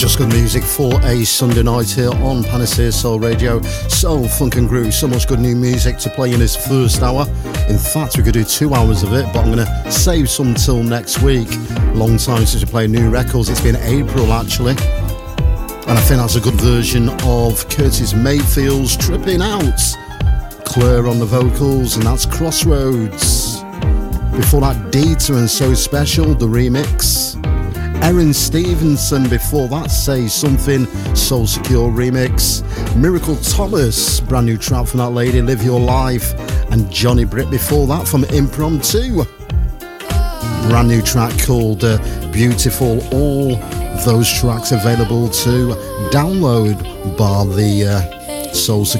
Just good music for a Sunday night here on Panacea Soul Radio. Soul, funk and groove. So much good new music to play in this first hour. In fact, we could do 2 hours of it, but I'm going to save some till next week. Long time since we played new records. It's been April, actually. And I think that's a good version of Curtis Mayfield's Tripping Out. Claire on the vocals, and that's Crossroads. Before that, Dieter and So Special, the remix. Erin Stevenson before that, Say Something, Soul Secure remix. Miracle Thomas, brand new track from that lady, Live Your Life. And Johnny Britt before that from Impromptu. Brand new track called Beautiful. All those tracks available to download by the Soul Secure